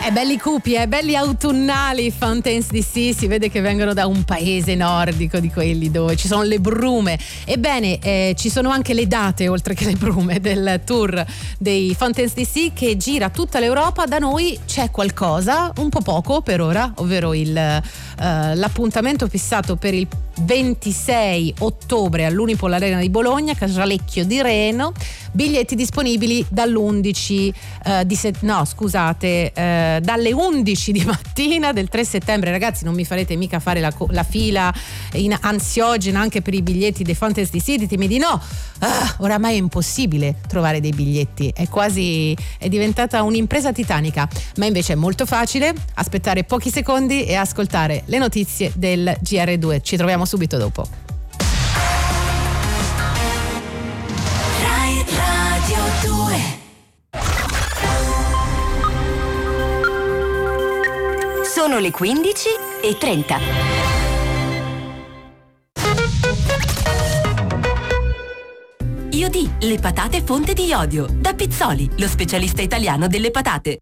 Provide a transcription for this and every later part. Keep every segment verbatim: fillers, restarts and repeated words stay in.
Eh, belli cupi, eh, belli autunnali Fountains D C, si vede che vengono da un paese nordico di quelli dove ci sono le brume. Ebbene, eh, ci sono anche le date, oltre che le brume, del tour dei Fountains D C che gira tutta l'Europa. Da noi c'è qualcosa, un po' poco per ora, ovvero il, eh, l'appuntamento fissato per il ventisei ottobre all'Unipol Arena di Bologna, Casalecchio di Reno. Biglietti disponibili dall'undici eh, di set- no scusate eh, dalle undici di mattina del tre settembre. Ragazzi, non mi farete mica fare la, co- la fila in ansiogena anche per i biglietti dei Fountains D C. Ditemi di no. Ah, oramai è impossibile trovare dei biglietti, è quasi è diventata un'impresa titanica, ma invece è molto facile aspettare pochi secondi e ascoltare le notizie del G R due. Ci troviamo subito dopo. Rai Radio due. Sono le quindici e trenta. Iodì, le patate fonte di iodio. Da Pizzoli, lo specialista italiano delle patate.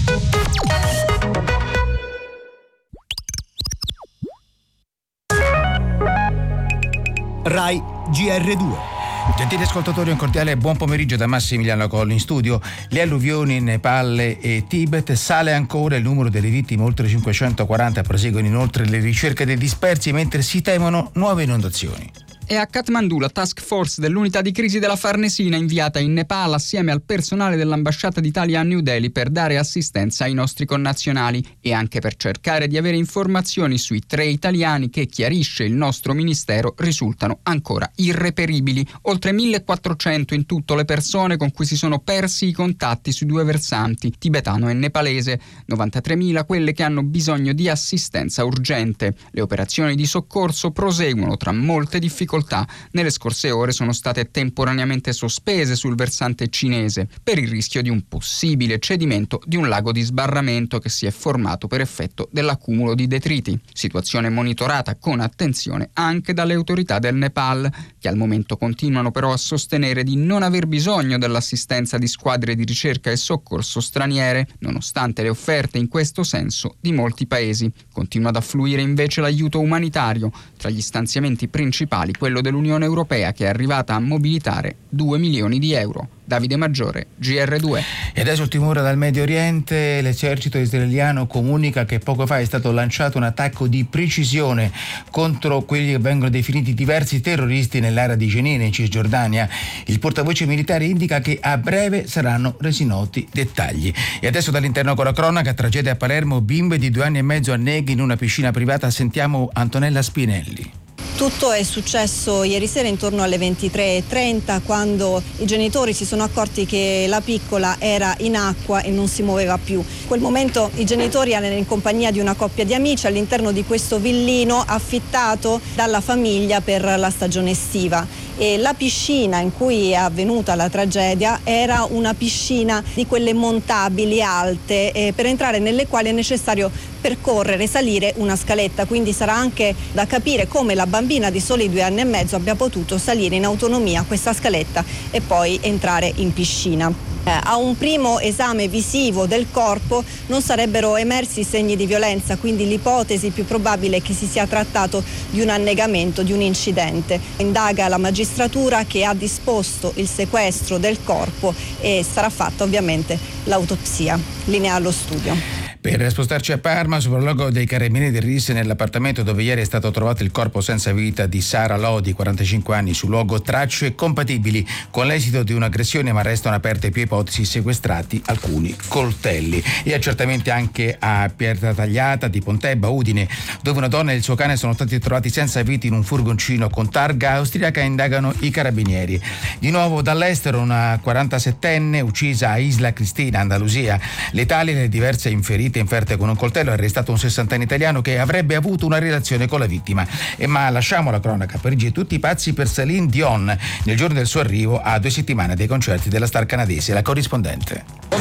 Rai G R due. Gentili ascoltatori, un cordiale buon pomeriggio da Massimiliano Colli in studio. Le alluvioni in Nepal e Tibet, sale ancora il numero delle vittime, oltre cinquecentoquaranta. Proseguono inoltre le ricerche dei dispersi, mentre si temono nuove inondazioni. E a Kathmandu la task force dell'unità di crisi della Farnesina inviata in Nepal assieme al personale dell'ambasciata d'Italia a New Delhi per dare assistenza ai nostri connazionali e anche per cercare di avere informazioni sui tre italiani che, chiarisce il nostro ministero, risultano ancora irreperibili. Oltre millequattrocento in tutto le persone con cui si sono persi i contatti sui due versanti, tibetano e nepalese, novantatremila quelle che hanno bisogno di assistenza urgente. Le operazioni di soccorso proseguono tra molte difficoltà. Nelle scorse ore sono state temporaneamente sospese sul versante cinese per il rischio di un possibile cedimento di un lago di sbarramento che si è formato per effetto dell'accumulo di detriti. Situazione monitorata con attenzione anche dalle autorità del Nepal, che al momento continuano però a sostenere di non aver bisogno dell'assistenza di squadre di ricerca e soccorso straniere, nonostante le offerte in questo senso di molti paesi. Continua ad affluire invece l'aiuto umanitario, tra gli stanziamenti principali quello dell'Unione Europea, che è arrivata a mobilitare due milioni di euro. Davide Maggiore, G R due. E adesso ultima ora dal Medio Oriente. L'esercito israeliano comunica che poco fa è stato lanciato un attacco di precisione contro quelli che vengono definiti diversi terroristi nell'area di Jenin, in Cisgiordania. Il portavoce militare indica che a breve saranno resi noti dettagli. E adesso dall'interno con la cronaca, tragedia a Palermo, bimbe di due anni e mezzo anneghi in una piscina privata. Sentiamo Antonella Spinelli. Tutto è successo ieri sera intorno alle ventitré e trenta, quando i genitori si sono accorti che la piccola era in acqua e non si muoveva più. In quel momento i genitori erano in compagnia di una coppia di amici all'interno di questo villino affittato dalla famiglia per la stagione estiva. E la piscina in cui è avvenuta la tragedia era una piscina di quelle montabili alte, eh, per entrare nelle quali è necessario percorrere, salire una scaletta, quindi sarà anche da capire come la bambina di soli due anni e mezzo abbia potuto salire in autonomia questa scaletta e poi entrare in piscina. Eh, a un primo esame visivo del corpo non sarebbero emersi segni di violenza, quindi l'ipotesi più probabile è che si sia trattato di un annegamento, di un incidente. Indaga la magistratura, che ha disposto il sequestro del corpo e sarà fatta ovviamente l'autopsia. Linea allo studio. Per spostarci a Parma, sopralluogo dei carabinieri del R I S nell'appartamento dove ieri è stato trovato il corpo senza vita di Sara Lodi, quarantacinque anni, sul luogo tracce compatibili con l'esito di un'aggressione, ma restano aperte più ipotesi, sequestrati alcuni coltelli. E accertamenti anche a Pietratagliata di Pontebba, Udine, dove una donna e il suo cane sono stati trovati senza vita in un furgoncino con targa austriaca, indagano i carabinieri. Di nuovo dall'estero una quarantasettenne uccisa a Isla Cristina, Andalusia. Letali le diverse inferite inferte con un coltello, è arrestato un sessantenne italiano che avrebbe avuto una relazione con la vittima. E ma lasciamo la cronaca. Parigi, tutti pazzi per Céline Dion nel giorno del suo arrivo a due settimane dei concerti della star canadese. La corrispondente.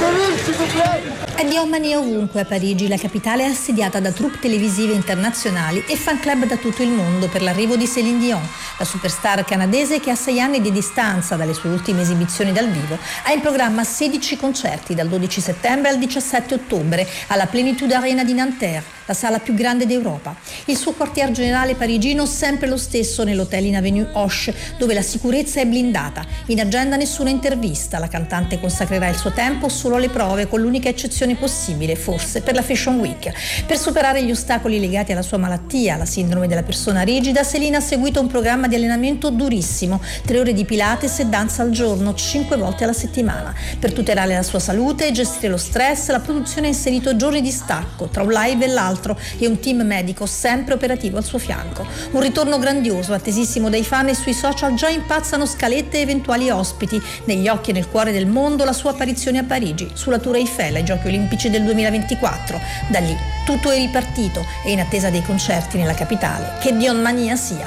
Addio ovunque a Parigi, la capitale è assediata da troupe televisive internazionali e fan club da tutto il mondo per l'arrivo di Céline Dion, la superstar canadese che a sei anni di distanza dalle sue ultime esibizioni dal vivo ha in programma sedici concerti dal dodici settembre al diciassette ottobre alla Plénitude Arena di Nanterre, la sala più grande d'Europa. Il suo quartier generale parigino sempre lo stesso nell'hotel in Avenue Hoche, dove la sicurezza è blindata. In agenda nessuna intervista, la cantante consacrerà il suo tempo solo alle prove, con l'unica eccezione possibile, forse, per la Fashion Week. Per superare gli ostacoli legati alla sua malattia, la sindrome della persona rigida, Céline ha seguito un programma di allenamento durissimo, tre ore di Pilates e danza al giorno, cinque volte alla settimana. Per tutelare la sua salute e gestire lo stress, la produzione ha inserito giorni di stacco tra un live e l'altro e un team medico sempre operativo al suo fianco. Un ritorno grandioso, attesissimo dai fan, e sui social già impazzano scalette e eventuali ospiti. Negli occhi e nel cuore del mondo la sua apparizione a Parigi, sulla Tour Eiffel ai Giochi Olimpici del duemilaventiquattro. Da lì tutto è ripartito e in attesa dei concerti nella capitale, che Dion mania sia.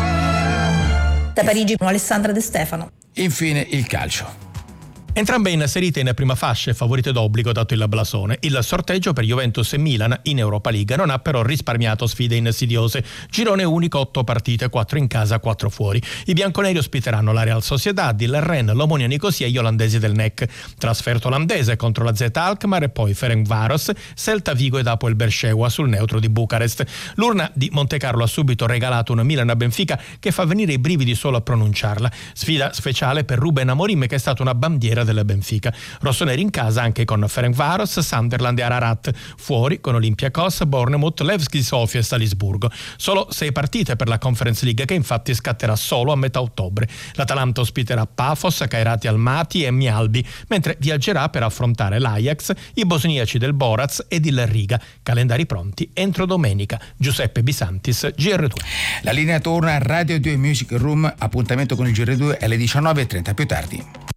Da Parigi, Alessandra De Stefano. Infine il calcio. Entrambe inserite in prima fascia e favorite d'obbligo dato il blasone. Il sorteggio per Juventus e Milan in Europa League non ha però risparmiato sfide insidiose. Girone unico, otto partite, quattro in casa, quattro fuori. I bianconeri ospiteranno la Real Sociedad, il Rennes, l'Omonia Nicosia e gli olandesi del N E C. Trasferto olandese contro la Z Alkmaar e poi Ferencváros, Celta Vigo ed Apoel Beersheva sul neutro di Bucarest. L'urna di Montecarlo ha subito regalato un Milan a Benfica che fa venire i brividi solo a pronunciarla. Sfida speciale per Ruben Amorim, che è stata una bandiera del Benfica. Rossoneri in casa anche con Ferencváros, Sunderland e Ararat, fuori con Olympiacos, Bournemouth, Levski Sofia e Salisburgo. Solo sei partite per la Conference League, che infatti scatterà solo a metà ottobre. L'Atalanta ospiterà Pafos, Kairat Almaty e Mjalbi, mentre viaggerà per affrontare l'Ajax, i bosniaci del Borac ed il Riga. Calendari pronti entro domenica. Giuseppe Bisantis, G R due. La linea torna a Radio due Music Room, appuntamento con il G R due alle diciannove e trenta più tardi.